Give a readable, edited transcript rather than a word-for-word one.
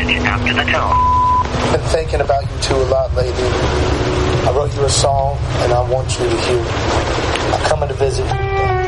message after the tone. I've been thinking about you two a lot lately. I wrote you a song, and I want you to hear it. I'm coming to visit.